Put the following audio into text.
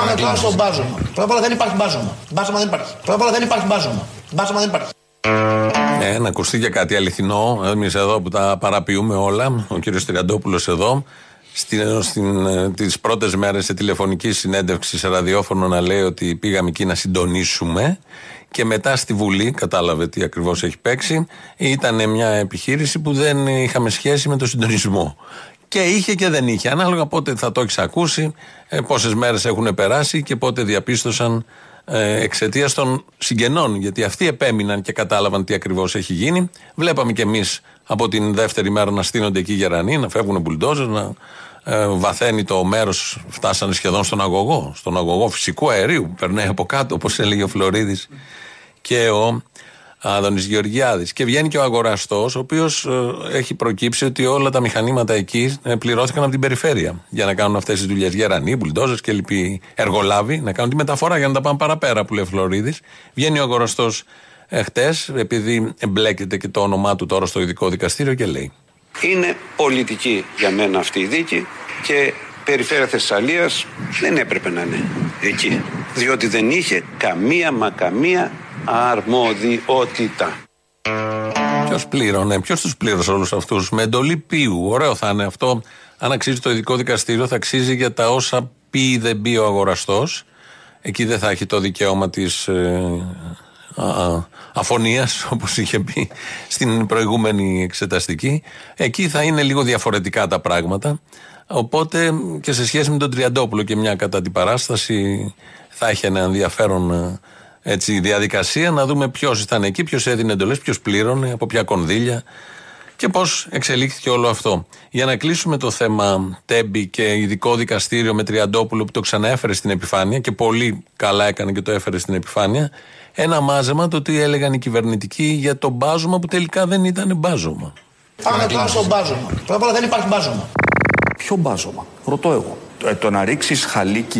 Πάμε τώρα στο μπάζωμα. Πρώτα απ' όλα δεν υπάρχει μπάζωμα. Μπάζωμα δεν υπάρχει. Πρώτα απ' όλα δεν υπάρχει μπάζωμα. Μπάζωμα δεν υπάρχει. Να ακουστεί και κάτι αληθινό. Εμείς εδώ που τα παραποιούμε όλα, ο κύριος Τριαντόπουλος εδώ, τις πρώτες μέρες σε τηλεφωνική συνέντευξη σε ραδιόφωνο να λέει ότι πήγαμε εκεί να συντονίσουμε, και μετά στη Βουλή, κατάλαβε τι ακριβώς έχει παίξει, ήταν μια επιχείρηση που δεν είχαμε σχέση με το συντονισμό. Και είχε και δεν είχε, ανάλογα πότε θα το έχεις ακούσει, πόσες μέρες έχουν περάσει και πότε διαπίστωσαν, εξαιτίας των συγγενών, γιατί αυτοί επέμειναν και κατάλαβαν τι ακριβώς έχει γίνει. Βλέπαμε κι εμείς από την δεύτερη μέρα να στείνονται εκεί οι γερανοί, να φεύγουν μπουλντόζερ, να βαθαίνει το μέρος, φτάσανε σχεδόν στον αγωγό φυσικού αερίου που περνάει από κάτω, όπως έλεγε ο Φλωρίδης και ο Άδωνης Γεωργιάδης. Και βγαίνει και ο αγοραστός, ο οποίος έχει προκύψει ότι όλα τα μηχανήματα εκεί πληρώθηκαν από την περιφέρεια για να κάνουν αυτές τις δουλειές. Γερανοί, μπουλντόζες και λοιποί εργολάβοι να κάνουν τη μεταφορά για να τα πάνε παραπέρα, που λέει ο Φλωρίδης. Βγαίνει ο αγοραστός χτες, επειδή εμπλέκεται και το όνομά του τώρα στο ειδικό δικαστήριο, και λέει: είναι πολιτική για μένα αυτή η δίκη και περιφέρεια Θεσσαλίας δεν έπρεπε να είναι εκεί, διότι δεν είχε καμία αρμοδιότητα. Ποιος πλήρωνε, ποιος τους πλήρωσε όλους αυτούς? Με εντολή ποιου? Ωραίο θα είναι αυτό. Αν αξίζει το ειδικό δικαστήριο, θα αξίζει για τα όσα πει ή δεν πει ο αγοραστός. Εκεί δεν θα έχει το δικαίωμα της αφωνίας, όπως είχε πει στην προηγούμενη εξεταστική. Εκεί θα είναι λίγο διαφορετικά τα πράγματα. Οπότε και σε σχέση με τον Τριαντόπουλο και μια κατά την παράσταση θα έχει ένα ενδιαφέρον διαδικασία να δούμε ποιος ήταν εκεί, ποιος έδινε εντολές, ποιος πλήρωνε, από ποια κονδύλια και πώς εξελίχθηκε όλο αυτό. Για να κλείσουμε το θέμα Τέμπη και ειδικό δικαστήριο με Τριαντόπουλο που το ξαναέφερε στην επιφάνεια, και πολύ καλά έκανε και το έφερε στην επιφάνεια, ένα μάζεμα το τι έλεγαν οι κυβερνητικοί για το μπάζωμα που τελικά δεν ήταν μπάζωμα. Πάμε τώρα στο μπάζωμα. Πρώτα απ' όλα δεν υπάρχει μπάζωμα. Ποιο μπάζωμα? Ρωτώ εγώ. Το να ρίξεις χαλίκι